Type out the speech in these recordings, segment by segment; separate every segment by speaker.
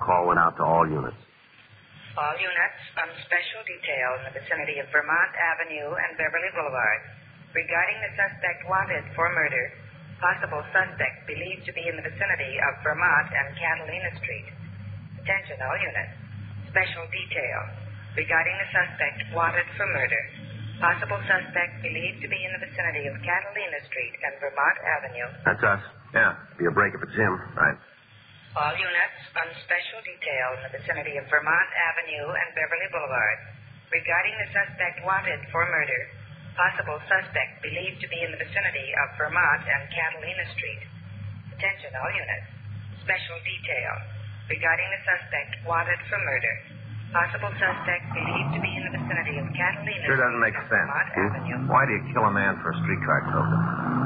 Speaker 1: call went out to all units.
Speaker 2: All units on special detail in the vicinity of Vermont Avenue and Beverly Boulevard. Regarding the suspect wanted for murder, possible suspect believed to be in the vicinity of Vermont and Catalina Street. Attention, all units. Special detail. Regarding the suspect wanted for murder, possible suspect believed to be in the vicinity of Catalina Street and Vermont Avenue.
Speaker 1: That's us. Yeah. Be a break if it's him. Right.
Speaker 2: All units on special detail in the vicinity of Vermont Avenue and Beverly Boulevard. Regarding the suspect wanted for murder, possible suspect believed to be in the vicinity of Vermont and Catalina Street. Attention, all units. Special detail. Regarding the suspect wanted for murder, possible suspect believed to be in the vicinity of Catalina
Speaker 3: Sure doesn't make
Speaker 2: Street and
Speaker 3: sense.
Speaker 2: Vermont Avenue.
Speaker 3: Why do you kill a man for a streetcar token?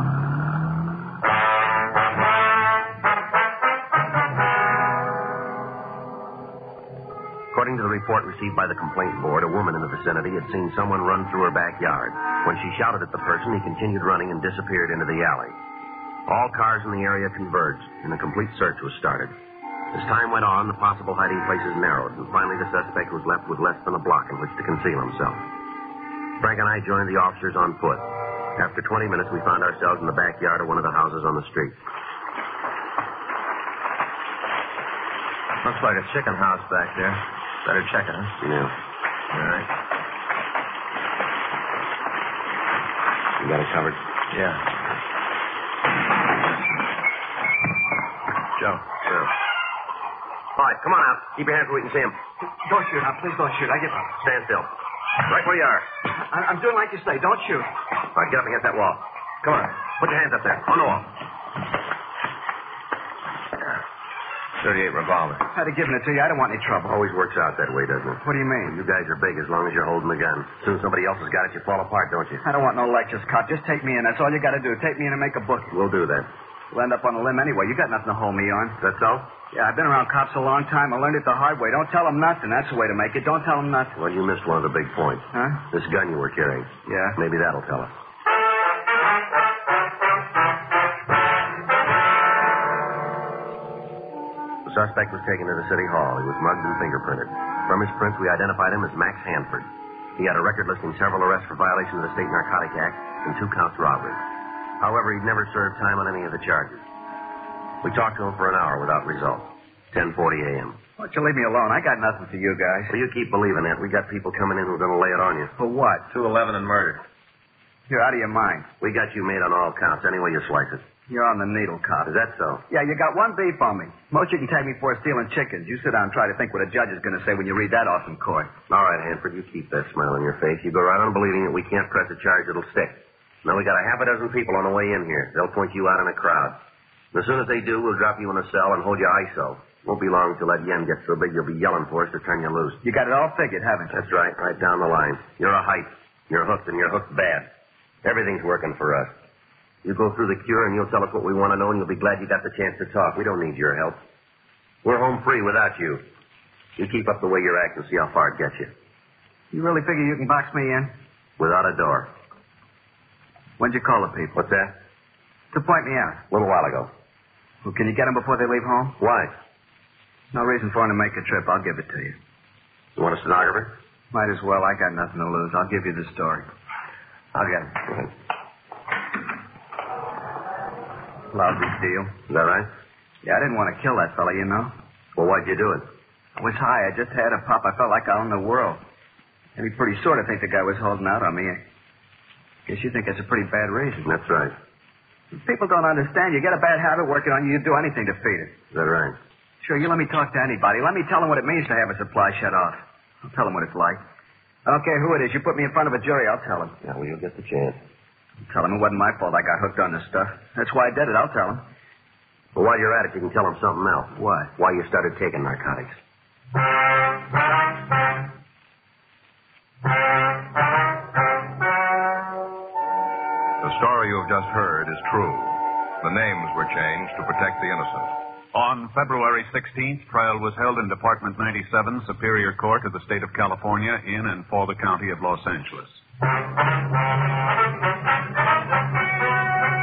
Speaker 1: According to the report received by the complaint board, a woman in the vicinity had seen someone run through her backyard. When she shouted at the person, he continued running and disappeared into the alley. All cars in the area converged, and a complete search was started. As time went on, the possible hiding places narrowed, and finally the suspect was left with less than a block in which to conceal himself. Frank and I joined the officers on foot. After 20 minutes, we found ourselves in the backyard of one of the houses on the street.
Speaker 3: Looks like a chicken house back there. Better check it, huh?
Speaker 1: Yeah.
Speaker 3: All right.
Speaker 1: You got it covered?
Speaker 3: Yeah. Joe.
Speaker 1: Sure. All right, come on out. Keep your hands where we can see him.
Speaker 4: Don't shoot now. Please don't shoot. I get...
Speaker 1: Stand still. Right where you are.
Speaker 4: I'm doing like you say. Don't shoot.
Speaker 1: All right, get up against that wall. Come on. Put your hands up there. On the wall.
Speaker 3: 38 revolver.
Speaker 4: I'd have given it to you. I don't want any trouble.
Speaker 1: Always works out that way, doesn't it?
Speaker 4: What do you mean?
Speaker 1: You guys are big as long as you're holding the gun. As soon as somebody else has got it, you fall apart, don't you?
Speaker 4: I don't want no lectures, cop. Just take me in. That's all you got to do. Take me in and make a bookie.
Speaker 1: We'll do that.
Speaker 4: We'll end up on a limb anyway. You got nothing to hold me on.
Speaker 1: Is that so?
Speaker 4: Yeah, I've been around cops a long time. I learned it the hard way. Don't tell them nothing. That's the way to make it. Don't tell them nothing.
Speaker 1: Well, you missed one of the big points.
Speaker 4: Huh?
Speaker 1: This gun you were carrying.
Speaker 4: Yeah?
Speaker 1: Maybe that'll tell us. The suspect was taken to the city hall. He was mugged and fingerprinted. From his prints, we identified him as Max Hanford. He had a record listing several arrests for violation of the State Narcotic Act and 2 counts of robbery. However, he'd never served time on any of the charges. We talked to him for an hour without result. 10:40 a.m.
Speaker 4: Why don't you leave me alone? I got nothing for you guys.
Speaker 1: Well, you keep believing that. We got people coming in who are going to lay it on you.
Speaker 4: For what?
Speaker 3: 211 and murder.
Speaker 4: You're out of your mind.
Speaker 1: We got you made on all counts, any way you slice it.
Speaker 4: You're on the needle, cop.
Speaker 1: Is that so?
Speaker 4: Yeah, you got one beef on me. Most you can take me for is stealing chickens. You sit down and try to think what a judge is going to say when you read that off in court.
Speaker 1: All right, Hanford, you keep that smile on your face. You go right on believing that we can't press a charge that'll stick. Now, we got a half a dozen people on the way in here. They'll point you out in a crowd. And as soon as they do, we'll drop you in a cell and hold you ISO. Won't be long till that yen gets so big you'll be yelling for us to turn you loose.
Speaker 4: You got it all figured, haven't you?
Speaker 1: That's right down the line. You're a hype. You're hooked, and you're hooked bad. Everything's working for us. You go through the cure, and you'll tell us what we want to know, and you'll be glad you got the chance to talk. We don't need your help. We're home free without you. You keep up the way you're acting, see how far it gets you.
Speaker 4: You really figure you can box me in?
Speaker 1: Without a door.
Speaker 4: When'd you call the people?
Speaker 1: What's that?
Speaker 4: To point me out.
Speaker 1: A little while ago.
Speaker 4: Well, can you get them before they leave home?
Speaker 1: Why?
Speaker 4: No reason for them to make a trip. I'll give it to you.
Speaker 1: You want a stenographer?
Speaker 4: Might as well. I got nothing to lose. I'll give you the story. I'll get it.
Speaker 1: Go ahead.
Speaker 4: Lousy deal.
Speaker 1: Is that right?
Speaker 4: Yeah, I didn't want to kill that fella, you know.
Speaker 1: Well, why'd you do it?
Speaker 4: I was high. I just had a pop. I felt like I owned the world. I'd be pretty sure to think the guy was holding out on me. I guess you think that's a pretty bad reason.
Speaker 1: That's right.
Speaker 4: People don't understand. You get a bad habit working on you, you'd do anything to feed it.
Speaker 1: Is that right?
Speaker 4: Sure, you let me talk to anybody. Let me tell them what it means to have a supply shut off. I'll tell them what it's like. I don't care who it is. You put me in front of a jury, I'll tell them.
Speaker 1: Yeah, well, you'll get the chance.
Speaker 4: I'll tell them it wasn't my fault I got hooked on this stuff. That's why I did it. I'll tell them.
Speaker 1: Well, while you're at it, you can tell them something else.
Speaker 4: What?
Speaker 1: Why you started taking narcotics.
Speaker 5: The story you have just heard is true. The names were changed to protect the innocent.
Speaker 6: On February 16th, trial was held in Department 97, Superior Court of the State of California, in and for the County of Los Angeles.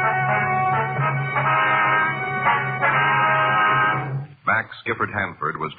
Speaker 5: Max Gifford Hanford was